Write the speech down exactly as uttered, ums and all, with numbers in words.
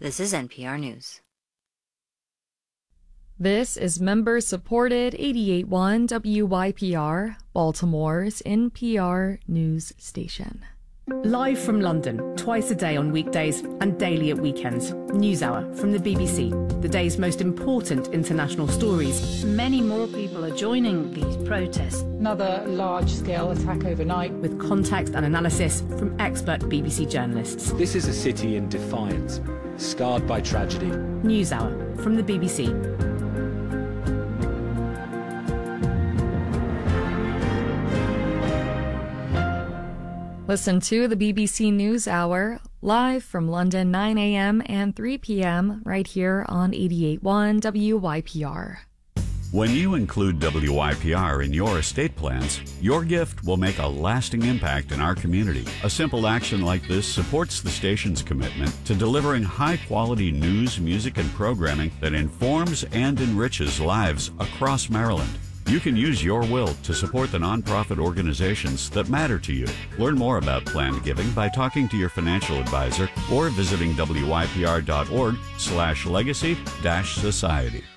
This is N P R News. This is member-supported eighty-eight point one W Y P R, Baltimore's N P R news station. Live from London, twice a day on weekdays and daily at weekends. NewsHour from the B B C, the day's most important international stories. Many more people are joining these protests. Another large-scale attack overnight. With context and analysis from expert B B C journalists. This is a city in defiance, scarred by tragedy. NewsHour from the B B C. Listen to the B B C NewsHour live from London, nine a.m. and three p.m. right here on eighty-eight point one W Y P R. When you include W Y P R in your estate plans, your gift will make a lasting impact in our community. A simple action like this supports the station's commitment to delivering high-quality news, music, and programming that informs and enriches lives across Maryland. You can use your will to support the nonprofit organizations that matter to you. Learn more about planned giving by talking to your financial advisor or visiting W Y P R dot org slash legacy dash society.